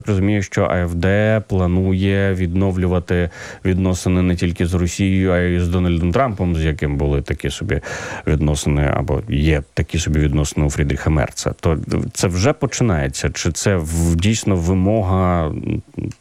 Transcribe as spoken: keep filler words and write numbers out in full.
Розумію, що АФД планує відновлювати відносини не тільки з Росією, а й з Дональдом Трампом, з яким були такі собі відносини, або є такі собі відносини у Фрідріха Мерца. То це вже починається? Чи це дійсно вимога